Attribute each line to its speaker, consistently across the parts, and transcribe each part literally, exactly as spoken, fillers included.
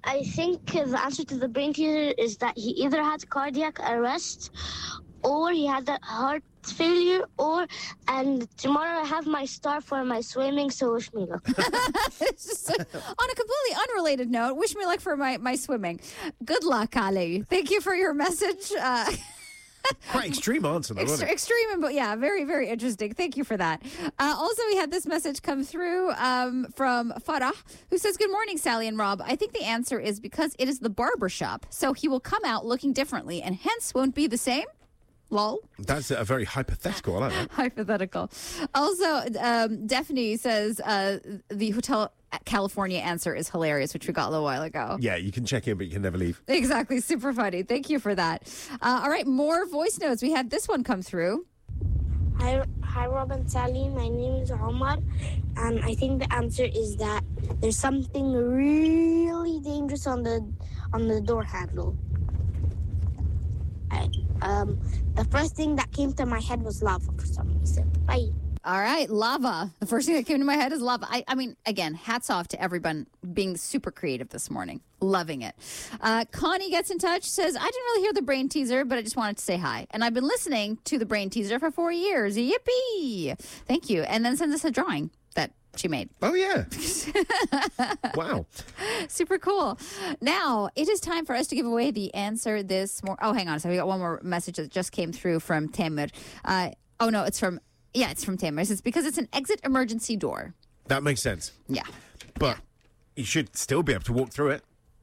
Speaker 1: I think the answer to the brain teaser is that he either had cardiac arrest or he had a heart failure, or, and tomorrow I have my star for my swimming, so wish me luck.
Speaker 2: It's just, uh, on a completely unrelated note, wish me luck for my, my swimming. Good luck, Ali. Thank you for your message. Uh,
Speaker 3: Quite extreme answer, though,
Speaker 2: Ext-
Speaker 3: wasn't it?
Speaker 2: extreme, but yeah, very, very interesting. Thank you for that. Uh, also, we had this message come through um, from Farah, who says, "Good morning, Sally and Rob. I think the answer is because it is the barber shop, so he will come out looking differently and hence won't be the same." Lol.
Speaker 3: That's a very hypothetical. I like that.
Speaker 2: Hypothetical. Also, um, Daphne says uh, the Hotel California answer is hilarious, which we got a little while ago.
Speaker 3: Yeah, you can check in, but you can never leave.
Speaker 2: Exactly. Super funny. Thank you for that. Uh, all right, more voice notes. We had this one come through.
Speaker 1: Hi, hi, Rob and Sally. My name is Omar, and I think the answer is that there's something really dangerous on the on the door handle. I, um, the first thing that came to my head was lava for some reason. Bye.
Speaker 2: All right, lava. The first thing that came to my head is lava. I, I mean, again, hats off to everyone being super creative this morning. Loving it. Uh, Connie gets in touch, says, I didn't really hear the brain teaser, but I just wanted to say hi. And I've been listening to the brain teaser for four years. Yippee! Thank you. And then sends us a drawing that she made.
Speaker 3: Oh, yeah. Wow.
Speaker 2: Super cool. Now, it is time for us to give away the answer this morning. Oh, hang on. So we got one more message that just came through from Tamer. Uh, oh, no, it's from... Yeah, it's from Tamer. It's because it's an exit emergency door.
Speaker 3: That makes sense.
Speaker 2: Yeah.
Speaker 3: But you should still be able to walk through it.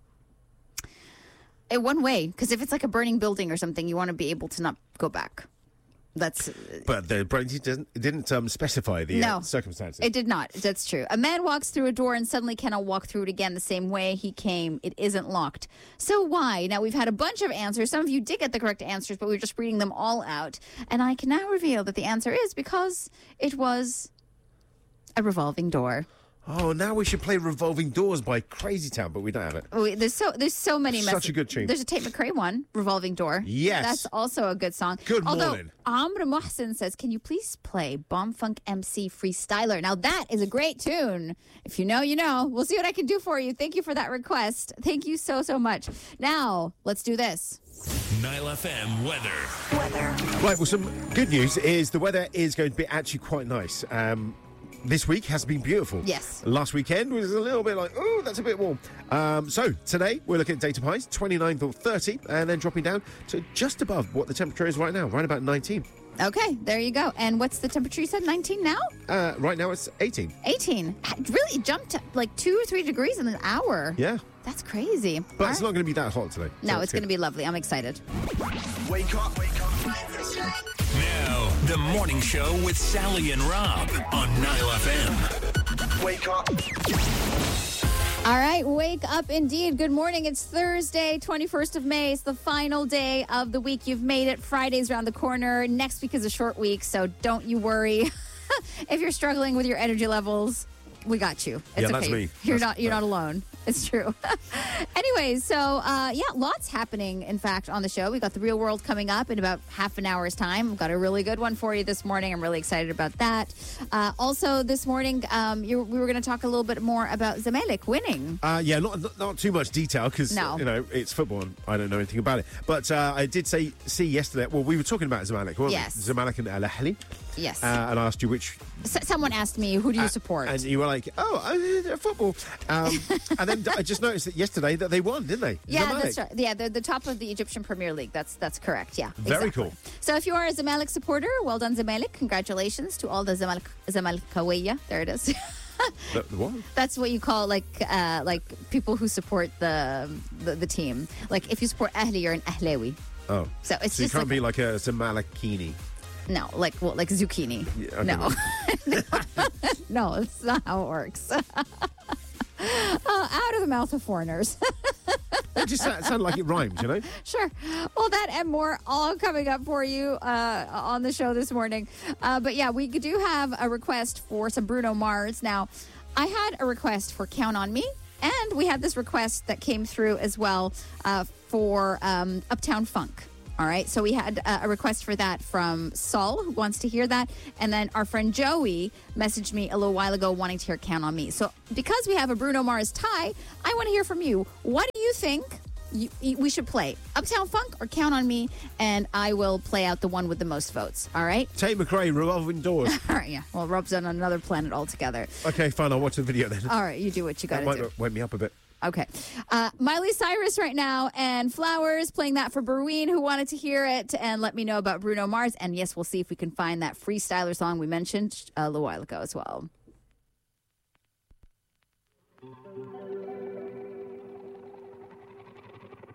Speaker 2: In one way, because if it's like a burning building or something, you want to be able to not go back. That's.
Speaker 3: But the brain teaser didn't, it didn't um, specify the
Speaker 2: No.
Speaker 3: uh, circumstances.
Speaker 2: It did not. That's true. A man walks through a door and suddenly cannot walk through it again the same way he came. It isn't locked. So why? Now, we've had a bunch of answers. Some of you did get the correct answers, but we were just reading them all out. And I can now reveal that the answer is because it was a revolving door.
Speaker 3: Oh, now we should play Revolving Doors by Crazy Town, but we don't have it.
Speaker 2: Oh, there's so there's so many
Speaker 3: Such
Speaker 2: messages.
Speaker 3: a good tune.
Speaker 2: There's a Tate McRae one, Revolving Door.
Speaker 3: Yes.
Speaker 2: That's also a good song.
Speaker 3: Good
Speaker 2: Although,
Speaker 3: morning.
Speaker 2: Amr Mohsen says, can you please play Bomb Funk M C Freestyler? Now, that is a great tune. If you know, you know. We'll see what I can do for you. Thank you for that request. Thank you so, so much. Now, let's do this.
Speaker 4: Nile F M weather.
Speaker 1: Weather.
Speaker 3: Right, well, some good news is the weather is going to be actually quite nice. Um, this week has been beautiful.
Speaker 2: Yes.
Speaker 3: Last weekend was a little bit like, oh, that's a bit warm. Um, so today we're looking at daytime highs, twenty-nine or thirty, and then dropping down to just above what the temperature is right now, right about nineteen.
Speaker 2: Okay, there you go. And what's the temperature you said? nineteen now?
Speaker 3: Uh, right now it's eighteen.
Speaker 2: eighteen. Really? It jumped like two or three degrees in an hour.
Speaker 3: Yeah.
Speaker 2: That's crazy.
Speaker 3: But
Speaker 2: All
Speaker 3: it's
Speaker 2: right.
Speaker 3: not going to be that hot today.
Speaker 2: No, it's going to be lovely. I'm excited.
Speaker 4: Wake up. Wake up. Now, the morning show with Sally and Rob on Nile F M. Wake up.
Speaker 2: All right, wake up indeed. Good morning. It's Thursday, twenty-first of May. It's the final day of the week. You've made it. Friday's around the corner. Next week is a short week, so don't you worry. If you're struggling with your energy levels, we got you. It's
Speaker 3: Yeah,
Speaker 2: okay.
Speaker 3: that's me.
Speaker 2: You're
Speaker 3: That's-
Speaker 2: not you're
Speaker 3: that-
Speaker 2: not alone. It's true. Anyways, so uh, yeah, lots happening, in fact, on the show. We got the real world coming up in about half an hour's time. We've got a really good one for you this morning. I'm really excited about that. Uh, also, this morning, um, you, we were going to talk a little bit more about Zamalek winning.
Speaker 3: Uh, yeah, not, not not too much detail because
Speaker 2: No.
Speaker 3: you know it's football and I don't know anything about it. But uh, I did say see yesterday. Well, we were talking about Zamalek, weren't
Speaker 2: Yes.
Speaker 3: we? Zamalek and Al Ahly.
Speaker 2: Yes.
Speaker 3: Uh, and I asked you which.
Speaker 2: S- someone asked me, who do you
Speaker 3: uh,
Speaker 2: support?
Speaker 3: And you were like, oh, uh, football. Um, and then I just noticed that yesterday that they won, didn't they?
Speaker 2: yeah,
Speaker 3: Zamalek.
Speaker 2: that's right. Yeah, they're the top of the Egyptian Premier League. That's that's correct. Yeah,
Speaker 3: Very
Speaker 2: exactly.
Speaker 3: cool.
Speaker 2: So if you are a Zamalek supporter, well done, Zamalek. Congratulations to all the Zamalek Zamalekawiyya. There it is.
Speaker 3: The, the what?
Speaker 2: That's what you call like uh, like people who support the, the the team. Like if you support Ahli, you're an Ahlawi.
Speaker 3: Oh,
Speaker 2: So it's
Speaker 3: so you
Speaker 2: just
Speaker 3: can't
Speaker 2: like
Speaker 3: be like a Zamalekini.
Speaker 2: no, like well, like zucchini.
Speaker 3: Yeah, okay.
Speaker 2: No, no, it's not how it works. uh, out of the mouth of foreigners.
Speaker 3: It just sounded sound like it rhymed, you know.
Speaker 2: Sure. Well, that and more all coming up for you uh, on the show this morning. Uh, but yeah, we do have a request for some Bruno Mars. Now, I had a request for Count on Me, and we had this request that came through as well uh, for um, Uptown Funk. All right. So we had uh, a request for that from Saul, who wants to hear that. And then our friend Joey messaged me a little while ago wanting to hear Count on Me. So because we have a Bruno Mars tie, I want to hear from you. What do you think you, you, we should play? Uptown Funk or Count on Me? And I will play out the one with the most votes. All right?
Speaker 3: Tate McRae, Revolving Doors.
Speaker 2: All right. Yeah. Well, Rob's on another planet altogether.
Speaker 3: Okay, fine. I'll watch the video then.
Speaker 2: All right. You do what you got
Speaker 3: That
Speaker 2: to
Speaker 3: might
Speaker 2: do.
Speaker 3: wake me up a bit.
Speaker 2: Okay. Uh, Miley Cyrus right now and Flowers, playing that for Berween, who wanted to hear it, and let me know about Bruno Mars. And yes, we'll see if we can find that freestyler song we mentioned a little while ago as well.